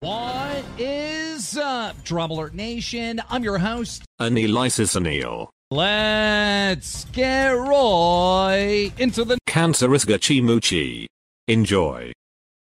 What is up, Drama Alert Nation? I'm your host, Anilisis Anil. Let's get right into the Cancerous Gachimuchi. Enjoy.